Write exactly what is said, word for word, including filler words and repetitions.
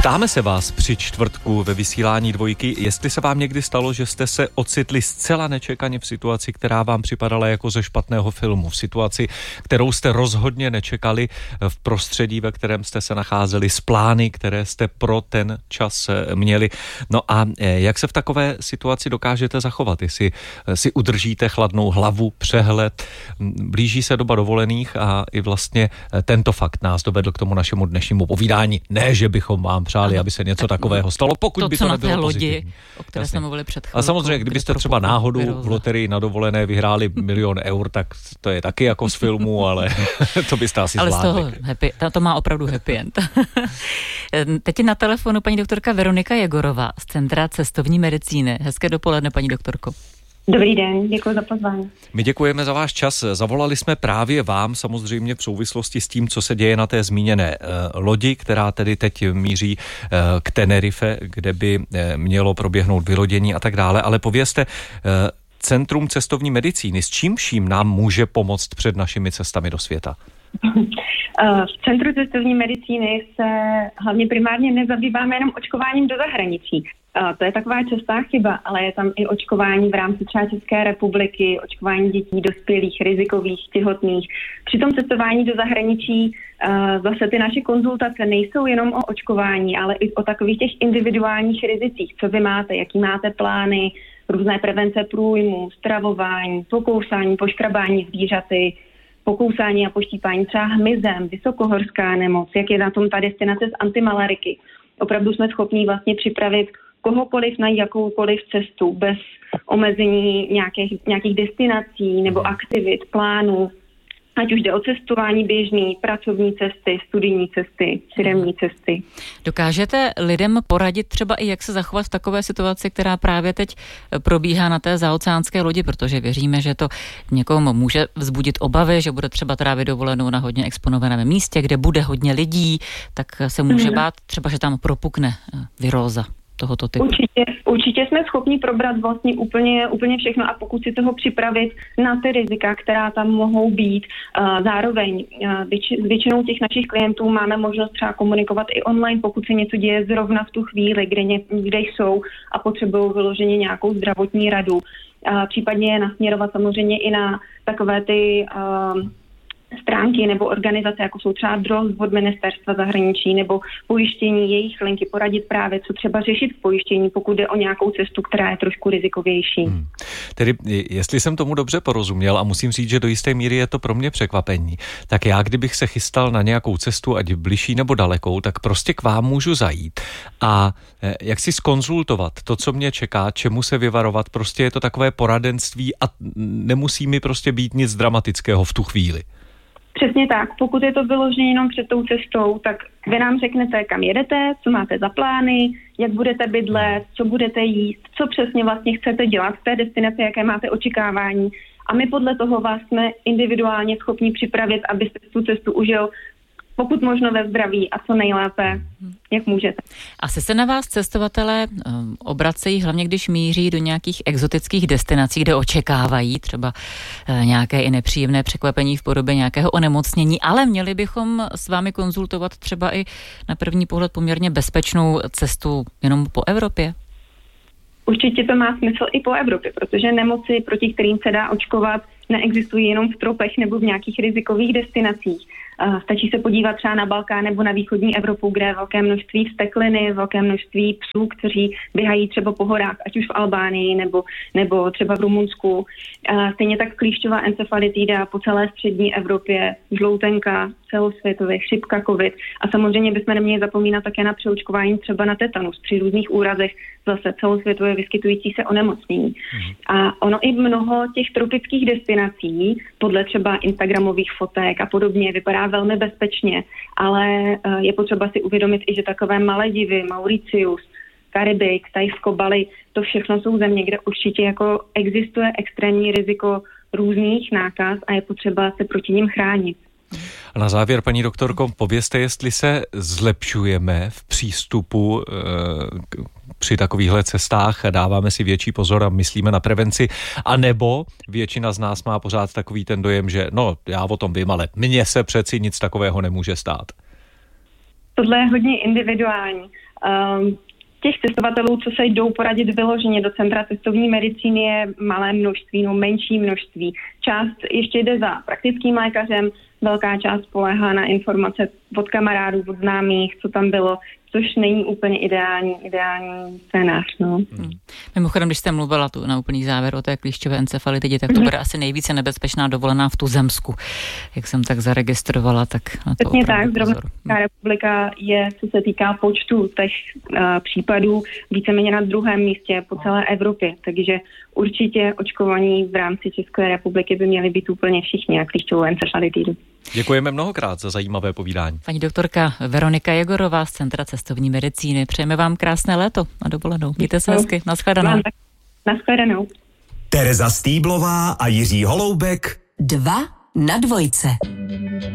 Ptáme se vás při čtvrtku ve vysílání Dvojky, jestli se vám někdy stalo, že jste se ocitli zcela nečekaně v situaci, která vám připadala jako ze špatného filmu, v situaci, kterou jste rozhodně nečekali, v prostředí, ve kterém jste se nacházeli, s plány, které jste pro ten čas měli. No a jak se v takové situaci dokážete zachovat? Jestli si udržíte chladnou hlavu, přehled, blíží se doba dovolených a i vlastně tento fakt nás dovedl k tomu našemu dnešnímu povídání. Ne, že bychom vám přáli, aby se něco takového stalo, pokud to, by to nebylo lodi, pozitivní. o které jsme mluvili před chvilkou. A samozřejmě, kdybyste třeba náhodou v loterii na dovolené vyhráli milion eur, tak to je taky jako z filmu, ale to byste asi ale zvládli. Ale z toho happy, to má opravdu happy end. Teď je na telefonu paní doktorka Veronika Jegorová z Centra cestovní medicíny. Hezké dopoledne, paní doktorko. Dobrý den, děkuji za pozvání. My děkujeme za váš čas. Zavolali jsme právě vám samozřejmě v souvislosti s tím, co se děje na té zmíněné uh, lodi, která tedy teď míří uh, k Tenerife, kde by uh, mělo proběhnout vylodění a tak dále. Ale povězte, uh, Centrum cestovní medicíny, s čím vším nám může pomoct před našimi cestami do světa? V Centru cestovní medicíny se hlavně primárně nezabýváme jenom očkováním do zahraničí. To je taková častá chyba, ale je tam i očkování v rámci třeba České republiky, očkování dětí, dospělých, rizikových, těhotných. Při tom cestování do zahraničí zase ty naše konzultace nejsou jenom o očkování, ale i o takových těch individuálních rizicích. Co vy máte, jaký máte plány, různé prevence průjmu, stravování, pokousání, poškrabání zvířaty, pokousání a poštípání třeba hmyzem, vysokohorská nemoc, jak je na tom ta destinace z antimalariky. Opravdu jsme schopni vlastně připravit kohokoliv na jakoukoliv cestu bez omezení nějakých, nějakých destinací nebo aktivit, plánů. Ať už jde o cestování běžný, pracovní cesty, studijní cesty, firemní cesty. Dokážete lidem poradit třeba i jak se zachovat v takové situaci, která právě teď probíhá na té zaoceánské lodi, protože věříme, že to někomu může vzbudit obavy, že bude třeba trávit dovolenou na hodně exponovaném místě, kde bude hodně lidí, tak se může hmm. bát třeba, že tam propukne viróza tohoto typu. Určitě, určitě jsme schopni probrat vlastně úplně, úplně všechno a pokud si toho připravit na ty rizika, která tam mohou být. Zároveň s většinou těch našich klientů máme možnost třeba komunikovat i online, pokud se něco děje zrovna v tu chvíli, kde, ně, kde jsou a potřebují vyloženě nějakou zdravotní radu. Případně je nasměrovat samozřejmě i na takové ty stránky nebo organizace, jako jsou třeba D R O Z od ministerstva zahraničí nebo pojištění, jejich linky poradit právě, co třeba řešit v pojištění, pokud jde o nějakou cestu, která je trošku rizikovější. Hmm. Tedy, jestli jsem tomu dobře porozuměl a musím říct, že do jisté míry je to pro mě překvapení, tak já, kdybych se chystal na nějakou cestu, ať bližší nebo dalekou, tak prostě k vám můžu zajít a jak si zkonzultovat to, co mě čeká, čemu se vyvarovat, prostě je to takové poradenství a nemusí mi prostě být nic dramatického v tu chvíli. Přesně tak. Pokud je to vyložené jenom před tou cestou, tak vy nám řeknete, kam jedete, co máte za plány, jak budete bydlet, co budete jíst, co přesně vlastně chcete dělat v té destinaci, jaké máte očekávání. A my podle toho vás jsme individuálně schopni připravit, abyste tu cestu užil pokud možno ve zdraví a co nejlépe, jak můžete. Asi se na vás cestovatelé um, obracejí, hlavně když míří do nějakých exotických destinací, kde očekávají třeba uh, nějaké i nepříjemné překvapení v podobě nějakého onemocnění, ale měli bychom s vámi konzultovat třeba i na první pohled poměrně bezpečnou cestu jenom po Evropě? Určitě to má smysl i po Evropě, protože nemoci, proti kterým se dá očkovat, neexistují jenom v tropech nebo v nějakých rizikových destinacích. Stačí se podívat třeba na Balkán nebo na východní Evropu, kde je velké množství vztekliny, velké množství psů, kteří běhají třeba po horách, ať už v Albánii nebo, nebo třeba v Rumunsku. Stejně tak klíšťová encefalitida po celé střední Evropě, žloutenka, celosvětově, chřipka, covid. A samozřejmě bychom neměli zapomínat také na přeočkování třeba na tetanus při různých úrazech, zase celosvětově vyskytující se onemocnění. A ono i mnoho těch tropických destinací, podle třeba instagramových fotek a podobně, vypadá velmi bezpečně, ale je potřeba si uvědomit i, že takové Maledivy, Mauricius, Karibik, Tajsko, Bali, to všechno jsou země, kde určitě jako existuje extrémní riziko různých nákaz a je potřeba se proti nim chránit. A na závěr, paní doktorko, povězte, jestli se zlepšujeme v přístupu e, k, při takovýchhle cestách, dáváme si větší pozor a myslíme na prevenci, anebo většina z nás má pořád takový ten dojem, že no, já o tom vím, ale mně se přeci nic takového nemůže stát. Tohle je hodně individuální. Um, těch cestovatelů, co se jdou poradit vyloženě do centra cestovní medicíny, je malé množství, no menší množství. Část ještě jde za praktickým lékařem, velká část spoléhá na informace od kamarádů, od známých, co tam bylo, což není úplně ideální, ideální scénář. No. Hmm. Mimochodem, když jste mluvila tu na úplný závěr o té klíšťové encefalitidě, tak to mm-hmm. bude asi nejvíce nebezpečná dovolená v Tuzemsku. Jak jsem tak zaregistrovala, tak na to Přesně tak, pozor. Česká republika je, co se týká počtu těch uh, případů, víceméně na druhém místě po celé Evropě, takže určitě očkovaní v rámci České republiky by měli být úplně všichni na klíšťovou encefalitidu. Děkujeme mnohokrát za zajímavé povídání. Paní doktorka Veronika Jegorová z Centra cestovní medicíny. Přejeme vám krásné léto a dovolenou. Mějte se hezky. Naschledanou. Naschledanou. Tereza Stýblová a Jiří Holoubek. Dva na dvojce.